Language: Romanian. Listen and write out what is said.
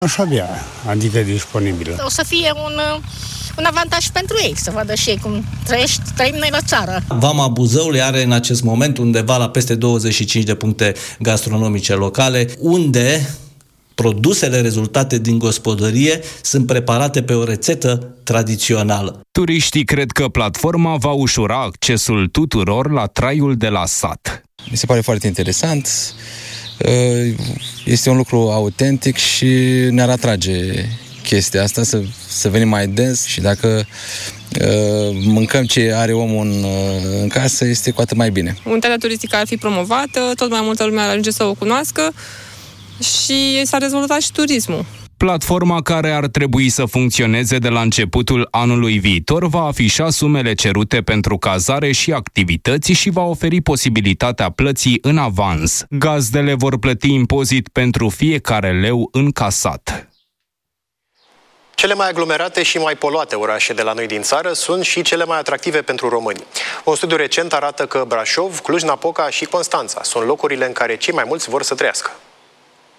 Aș avea, adică disponibilă. O să fie un avantaj pentru ei, să vadă și ei cum trăim noi la țară. Vama Buzăului are în acest moment undeva la peste 25 de puncte gastronomice locale, unde produsele rezultate din gospodărie sunt preparate pe o rețetă tradițională. Turiștii cred că platforma va ușura accesul tuturor la traiul de la sat. Mi se pare foarte interesant, este un lucru autentic și ne-ar atrage chestia asta, să venim mai des și dacă mâncăm ce are omul în casă, este cu atât mai bine. Unitatea turistică ar fi promovată, tot mai multă lume ar ajunge să o cunoască și s-a dezvoltat și turismul. Platforma, care ar trebui să funcționeze de la începutul anului viitor, va afișa sumele cerute pentru cazare și activități și va oferi posibilitatea plății în avans. Gazdele vor plăti impozit pentru fiecare leu încasat. Cele mai aglomerate și mai poluate orașe de la noi din țară sunt și cele mai atractive pentru români. Un studiu recent arată că Brașov, Cluj-Napoca și Constanța sunt locurile în care cei mai mulți vor să trăiască.